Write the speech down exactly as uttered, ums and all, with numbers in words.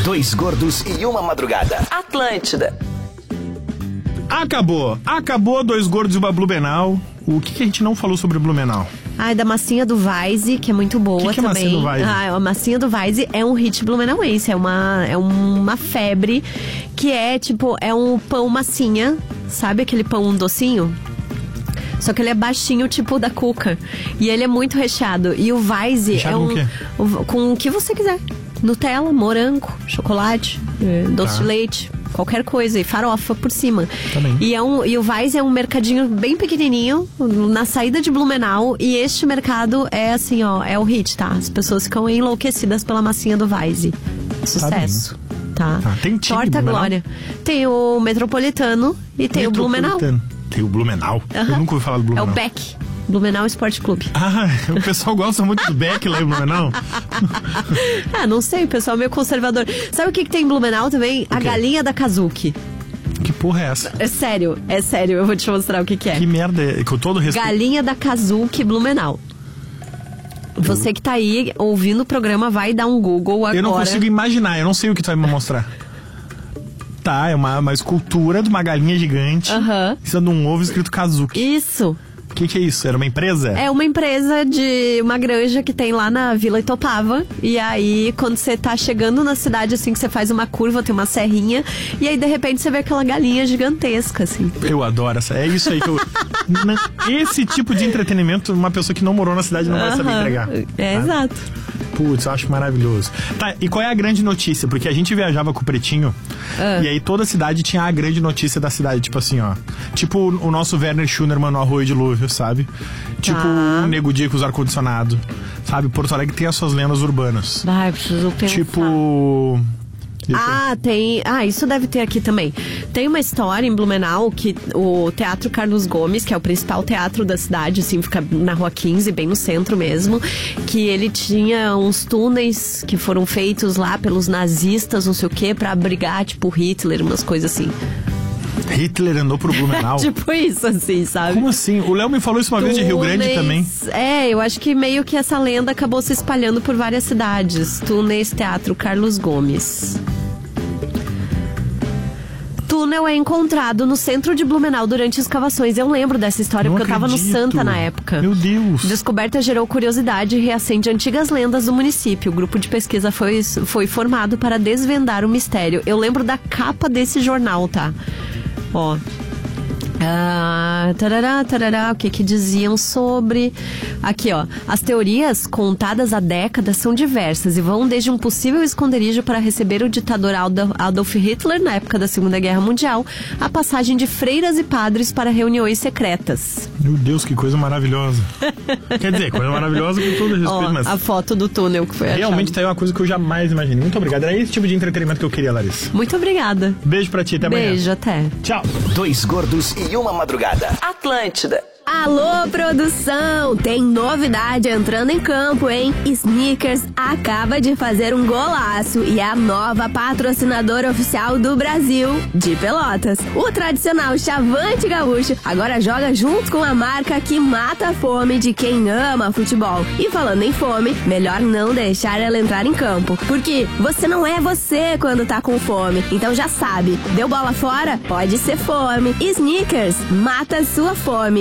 Dois gordos e uma madrugada. Atlântida. Acabou. Acabou Dois Gordos e uma Blumenau. O que, que a gente não falou sobre Blumenau? Ai, da massinha do Weisse, que é muito boa que que também. É massinha do Weisse? Ah, a massinha do Weisse é um hit blumenauense, é uma, é uma febre que é tipo, é um pão massinha, sabe aquele pão docinho? Só que ele é baixinho, tipo da Cuca. E ele é muito recheado. E o Weisse recheado é um... com o quê? O, com o que você quiser. Nutella, morango, chocolate, doce Tá. de leite, qualquer coisa. E farofa por cima. Tá bem. E, é um, e o Weisse é um mercadinho bem pequenininho, na saída de Blumenau. E este mercado é assim, ó, é o hit, tá? As pessoas ficam enlouquecidas pela massinha do Weisse. Sucesso. Tá. Tá. Tem time Torta Blumenau? Glória. Tem o Metropolitano e tem o Blumenau. Metropolitano. Tem o Blumenau? Eu Aham. nunca ouvi falar do É Blumenau. o Beck. Blumenau Esporte Clube. Ah, o pessoal gosta muito do Beck lá em Blumenau? Ah, não sei, o pessoal é meio conservador. Sabe o que, que tem em Blumenau também? A quê? galinha da Kazuki. Que porra é essa? É sério, é sério, eu vou te mostrar o que, que é. Que merda é? Com todo respeito. Galinha da Kazuki Blumenau. Você que tá aí ouvindo o programa, vai dar um Google agora. Eu não consigo imaginar, eu não sei o que tu vai me mostrar. Tá, é uma, uma escultura de uma galinha gigante. Aham. Em cima de um ovo escrito Kazuki. Isso. O que, que é isso? Era uma empresa? É uma empresa de uma granja que tem lá na Vila Itopava. E aí, quando você tá chegando na cidade, assim, que você faz uma curva, tem uma serrinha. E aí, de repente, você vê aquela galinha gigantesca, assim. Eu adoro essa. É isso aí que eu. Não, esse tipo de entretenimento, uma pessoa que não morou na cidade não vai saber Aham. entregar. É, tá? exato. Putz, eu acho maravilhoso. Tá, e qual é a grande notícia? Porque a gente viajava com o Pretinho Ah. e aí toda a cidade tinha a grande notícia da cidade, tipo assim, ó. Tipo o nosso Werner Schunerman no Arroio de Dilúvio, sabe? Tipo Tá. o Nego Di com os ar-condicionado, sabe? Porto Alegre tem as suas lendas urbanas. Vai, preciso pensar. Tipo... Deixa eu- Ah, tem. Ah, isso deve ter aqui também. Tem uma história em Blumenau que o Teatro Carlos Gomes, que é o principal teatro da cidade, assim, fica na Rua quinze, bem no centro mesmo, que ele tinha uns túneis que foram feitos lá pelos nazistas, não sei o quê, pra abrigar, tipo, Hitler, umas coisas assim. Hitler andou pro Blumenau. Tipo isso, assim, sabe? Como assim? O Léo me falou isso uma vez de Rio Grande também. Túneis- É, eu acho que meio que essa lenda acabou se espalhando por várias cidades. Túneis Teatro Carlos Gomes. Túnel é encontrado no centro de Blumenau durante escavações. Eu lembro dessa história, Não porque eu tava no acredito. Santa na época. Meu Deus. Descoberta gerou curiosidade e reacende antigas lendas do município. O grupo de pesquisa foi, foi formado para desvendar o mistério. Eu lembro da capa desse jornal, tá? Ó. Ah, tarará, tarará, o que que diziam sobre... Aqui, ó. As teorias contadas há décadas são diversas e vão desde um possível esconderijo para receber o ditador Aldo- Adolf Hitler na época da Segunda Guerra Mundial, a passagem de freiras e padres para reuniões secretas. Meu Deus, que coisa maravilhosa. Quer dizer, coisa maravilhosa com todo respeito, Ó, mas... a foto do túnel que foi Realmente achado. tá aí uma coisa que eu jamais imaginei. Muito obrigado. Era esse tipo de entretenimento que eu queria, Larissa. Muito obrigada. Beijo pra ti, até amanhã. Beijo, até. Tchau. Dois gordos e uma madrugada. Atlântida. Alô, produção! Tem novidade entrando em campo, hein? Snickers acaba de fazer um golaço e é a nova patrocinadora oficial do Brasil, de Pelotas. O tradicional Chavante Gaúcho agora joga junto com a marca que mata a fome de quem ama futebol. E falando em fome, melhor não deixar ela entrar em campo, porque você não é você quando tá com fome. Então já sabe, deu bola fora? Pode ser fome. Snickers mata a sua fome.